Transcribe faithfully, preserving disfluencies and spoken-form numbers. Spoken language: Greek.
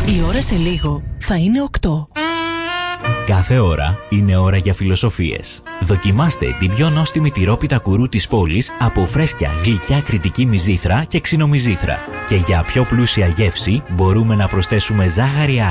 Η ώρα σε λίγο θα είναι οκτώ. Κάθε ώρα είναι ώρα για φιλοσοφίες. Δοκιμάστε την πιο νόστιμη τυρόπιτα κουρού της πόλης από φρέσκια, γλυκιά κρητική μυζήθρα και ξινομυζήθρα. Και για πιο πλούσια γεύση μπορούμε να προσθέσουμε ζάχαρη